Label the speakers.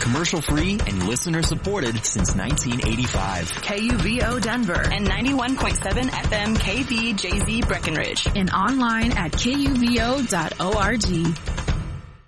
Speaker 1: commercial free and listener supported since 1985.
Speaker 2: KUVO Denver
Speaker 3: and 91.7 FM KVJZ Breckenridge.
Speaker 2: And online at KUVO.org.